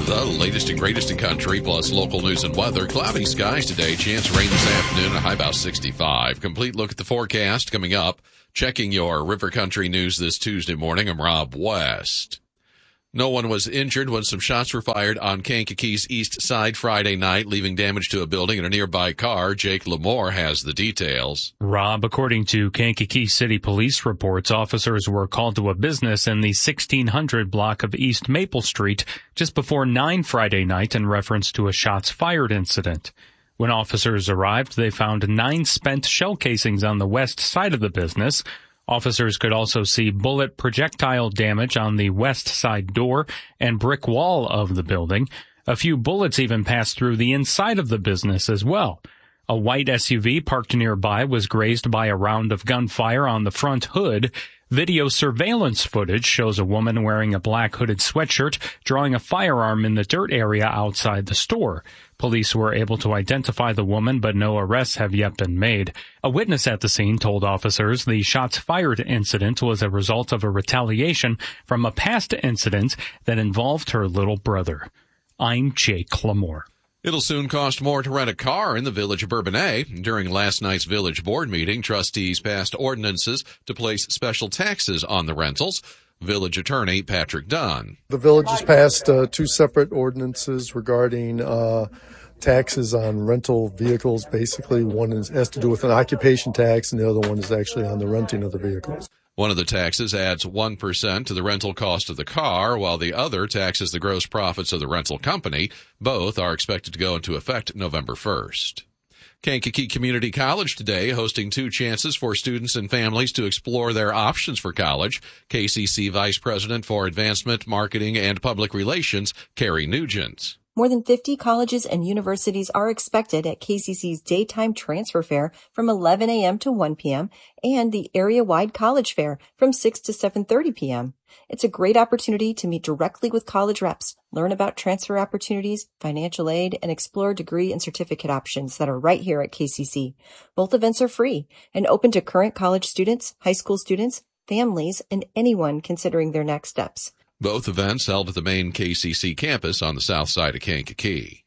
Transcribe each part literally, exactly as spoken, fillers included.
The latest and greatest in country, plus local news and weather. Cloudy skies today. Chance of rain this afternoon. A high about sixty-five. Complete look at the forecast coming up. Checking your River Country news this Tuesday morning. I'm Rob West. No one was injured when some shots were fired on Kankakee's east side Friday night, leaving damage to a building and a nearby car. Jake Lamore has the details. Rob, according to Kankakee City Police reports, officers were called to a business in the sixteen hundred block of East Maple Street just before nine Friday night in reference to a shots fired incident. When officers arrived, they found nine spent shell casings on the west side of the business. Officers could also see bullet projectile damage on the west side door and brick wall of the building. A few bullets even passed through the inside of the business as well. A white S U V parked nearby was grazed by a round of gunfire on the front hood. Video surveillance footage shows a woman wearing a black hooded sweatshirt drawing a firearm in the dirt area outside the store. Police were able to identify the woman, but no arrests have yet been made. A witness at the scene told officers the shots fired incident was a result of a retaliation from a past incident that involved her little brother. I'm Jake Lamore. It'll soon cost more to rent a car in the Village of Bourbonnais. During last night's village board meeting, trustees passed ordinances to place special taxes on the rentals. Village Attorney Patrick Dunn. The village has passed uh, two separate ordinances regarding uh, taxes on rental vehicles. Basically, one is, has to do with an occupation tax, and the other one is actually on the renting of the vehicles. One of the taxes adds one percent to the rental cost of the car, while the other taxes the gross profits of the rental company. Both are expected to go into effect November first. Kankakee Community College today hosting two chances for students and families to explore their options for college. K C C Vice President for Advancement, Marketing, and Public Relations, Carrie Nugent. More than fifty colleges and universities are expected at K C C's Daytime Transfer Fair from eleven a.m. to one p.m. and the Area-Wide College Fair from six to seven thirty p.m. It's a great opportunity to meet directly with college reps, learn about transfer opportunities, financial aid, and explore degree and certificate options that are right here at K C C. Both events are free and open to current college students, high school students, families, and anyone considering their next steps. Both events held at the main K C C campus on the south side of Kankakee.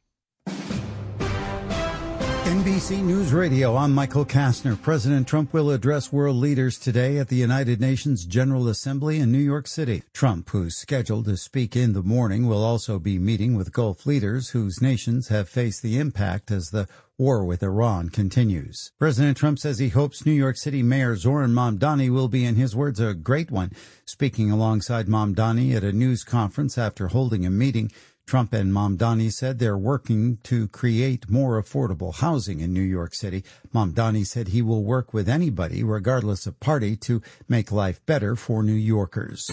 N B C News Radio, I'm Michael Kastner. President Trump will address world leaders today at the United Nations General Assembly in New York City. Trump, who's scheduled to speak in the morning, will also be meeting with Gulf leaders whose nations have faced the impact as the war with Iran continues. President Trump says he hopes New York City Mayor Zohran Mamdani will be, in his words, a great one. Speaking alongside Mamdani at a news conference after holding a meeting, Trump and Mamdani said they're working to create more affordable housing in New York City. Mamdani said he will work with anybody, regardless of party, to make life better for New Yorkers.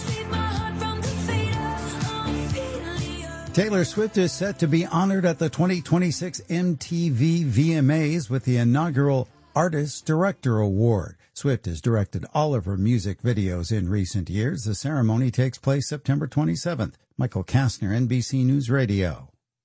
Taylor Swift is set to be honored at the twenty twenty-six M T V V M As with the inaugural Artist Director Award. Swift has directed all of her music videos in recent years. The ceremony takes place September twenty-seventh. Michael Kastner, N B C News Radio.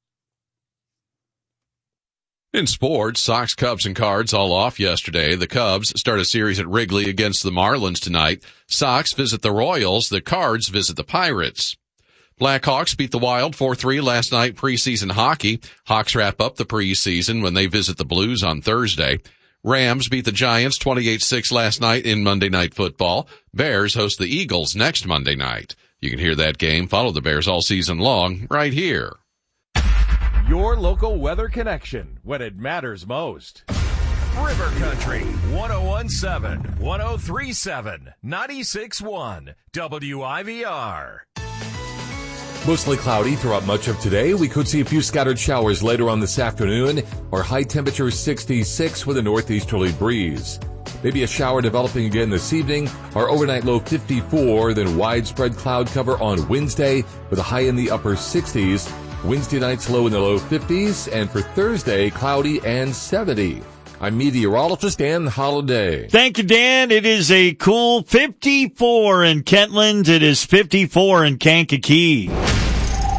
In sports, Sox, Cubs, and Cards all off yesterday. The Cubs start a series at Wrigley against the Marlins tonight. Sox visit the Royals. The Cards visit the Pirates. Blackhawks beat the Wild four three last night preseason hockey. Hawks wrap up the preseason when they visit the Blues on Thursday. Rams beat the Giants twenty-eight six last night in Monday Night Football. Bears host the Eagles next Monday night. You can hear that game, follow the Bears all season long, right here. Your local weather connection when it matters most. River Country, one oh one point seven, one oh three point seven, ninety-six point one, W I V R. Mostly cloudy throughout much of today. We could see a few scattered showers later on this afternoon. Our high temperature sixty-six with a northeasterly breeze. Maybe a shower developing again this evening. Our overnight low fifty-four, then widespread cloud cover on Wednesday with a high in the upper sixties. Wednesday night's low in the low fifties, and for Thursday, cloudy and seventy. I'm meteorologist Dan Holliday. Thank you, Dan. It is a cool fifty-four in Kentland. It is fifty-four in Kankakee.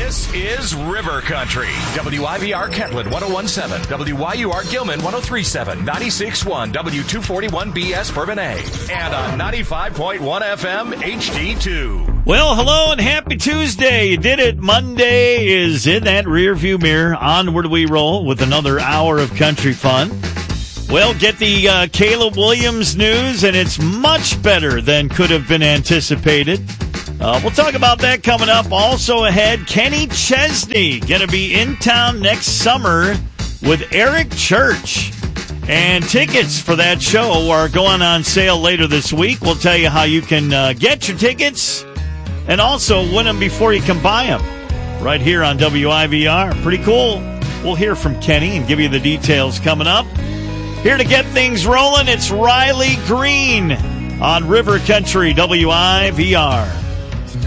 This is River Country. W I V R Kentland one oh one point seven, W Y U R Gilman one oh three point seven, ninety-six point one W two forty-one B S Bourbonnais, and on ninety-five point one F M H D two. Well, hello and happy Tuesday. You did it. Monday is in that rearview mirror. Onward we roll with another hour of country fun. Well, get the uh, Caleb Williams news, and it's much better than could have been anticipated. Uh, we'll talk about that coming up. Also ahead, Kenny Chesney going to be in town next summer with Eric Church. And tickets for that show are going on sale later this week. We'll tell you how you can uh, get your tickets and also win them before you can buy them right here on W I V R. Pretty cool. We'll hear from Kenny and give you the details coming up. Here to get things rolling, it's Riley Green on River Country W I V R.